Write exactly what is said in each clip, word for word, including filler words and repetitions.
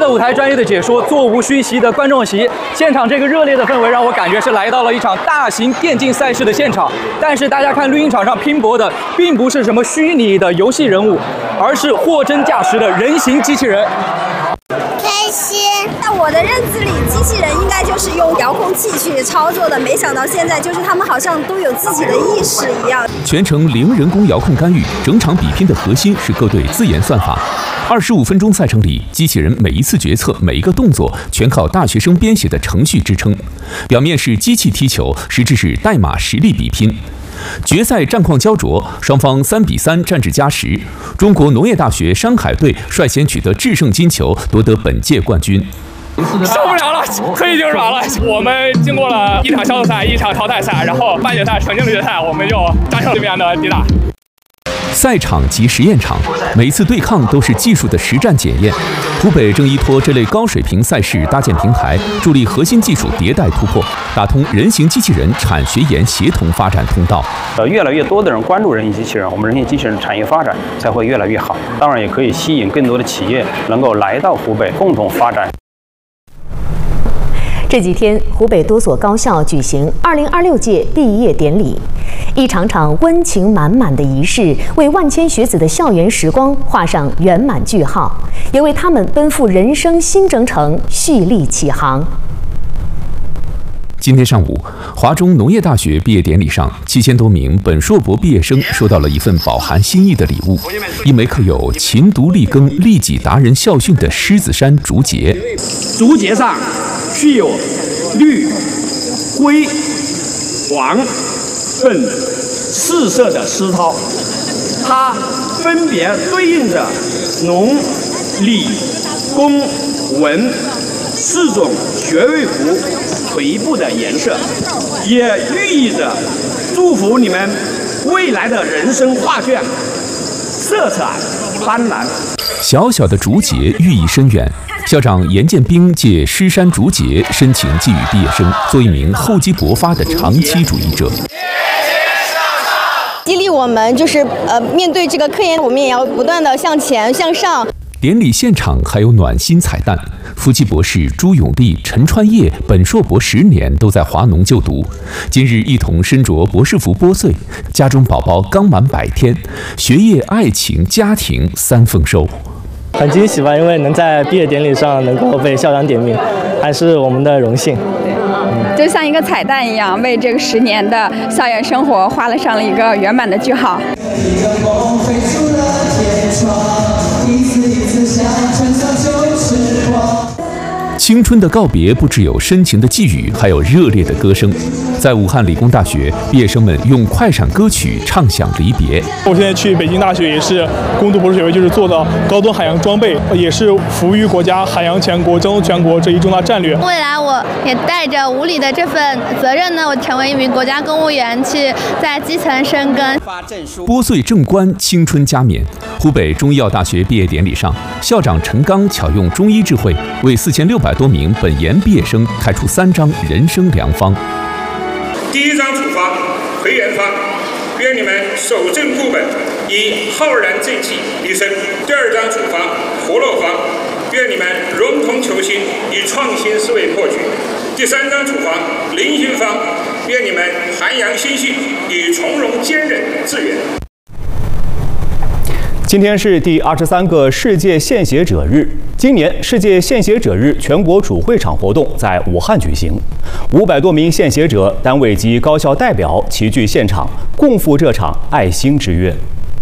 的舞台，专业的解说，座无虚席的观众席，现场这个热烈的氛围让我感觉是来到了一场大型电竞赛事的现场。但是大家看，录音场上拼搏的并不是什么虚拟的游戏人物，而是货真价实的人形机器人。 开心。在我的认知里，机器人应该就是用遥控器去操作的，没想到现在就是他们好像都有自己的意识一样。 全程零人工遥控干预，整场比拼的核心是各队自研算法。二十五分钟赛程里，机器人每一次决策、每一个动作，全靠大学生编写的程序支撑。表面是机器踢球，实质是代码实力比拼。决赛战况焦灼，双方三比三战至加时。中国农业大学山海队率先取得制胜金球，夺得本届冠军。 受不了了，腿已经软了。我们经过了一场小组赛、一场淘汰赛，然后半决赛、纯净决赛，我们就战胜对面的迪达。 赛场及实验场，每一次对抗都是技术的实战检验。湖北正依托这类高水平赛事搭建平台，助力核心技术迭代突破，打通人形机器人产学研协同发展通道。 呃，越来越多的人关注人形机器人，我们人形机器人产业发展才会越来越好。当然，也可以吸引更多的企业能够来到湖北共同发展。 这几天，湖北多所高校举行二零二六届毕业典礼，一场场温情满满的仪式，为万千学子的校园时光画上圆满句号，也为他们奔赴人生新征程蓄力起航。 今天上午，华中农业大学毕业典礼上，七千多名本硕博毕业生收到了一份饱含心意的礼物，一枚刻有“勤读力耕，利己达人”校训的狮子山竹节。 竹节上具有绿、灰、黄、粉四色的丝绦，它分别对应着农、理、工、文四种学位服腿部的颜色，也寓意着祝福你们未来的人生画卷色彩斑斓。 小小的竹节寓意深远。校长严建兵借狮山竹节深情寄语毕业生，做一名厚积薄发的长期主义者。 激励我们，就是呃，面对这个科研，我们也要不断的向前向上。 典礼现场还有暖心彩蛋，夫妻博士朱永利、陈川业本硕博十年都在华农就读，今日一同身着博士服拨穗，家中宝宝刚满百天，学业、爱情、家庭三丰收。 很惊喜吧，因为能在毕业典礼上能够被校长点名，还是我们的荣幸。 嗯、就像一个彩蛋一样，为这个十年的校园生活画了上了一个圆满的句号。 青春的告别不只有深情的寄语，还有热烈的歌声。在武汉理工大学，毕业生们用快闪歌曲唱响离别。 我现在去北京大学也是攻读博士学位，就是做到高端海洋装备，也是服务于国家海洋强国、争全国这一重大战略。 未来我也带着无理的这份责任呢，我成为一名国家公务员，去在基层深耕。 拨穗正官，青春加冕。湖北中医药大学毕业典礼上，校长陈刚巧用中医智慧，为四千六百多名本研毕业生开出三张人生良方。 第一张处方回元方，愿你们守正固本，以浩然正气立身；第二张处方活络方，愿你们融通求新，以创新思维破局；第三张处方灵心方，愿你们涵养心性，以从容坚韧致远。 今天是第二十三个世界献血者日。今年世界献血者日全国主会场活动在武汉举行，五百多名献血者、单位及高校代表齐聚现场，共赴这场爱心之约。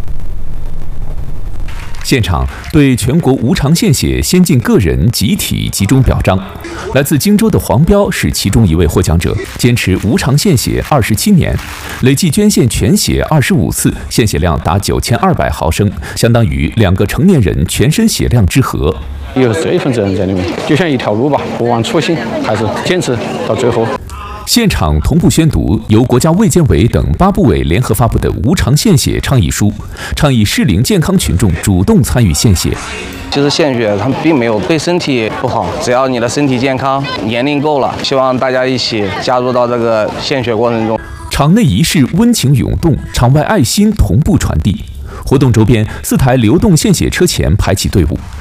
现场对全国无偿献血先进个人集体集中表彰。来自荆州的黄彪是其中一位获奖者，坚持无偿献血二十七年，累计捐献全血二十五次，献血量达九千二百毫升，相当于两个成年人全身血量之和。 有这一份责任在里面，就像一条路吧，不忘初心，还是坚持到最后。 现场同步宣读由国家卫健委等八部委联合发布的无偿献血倡议书，倡议适龄健康群众主动参与献血。 其实献血它并没有对身体不好，只要你的身体健康，年龄够了，希望大家一起加入到这个献血过程中。 场内仪式温情涌动，场外爱心同步传递。活动周边，四台流动献血车前排起队伍，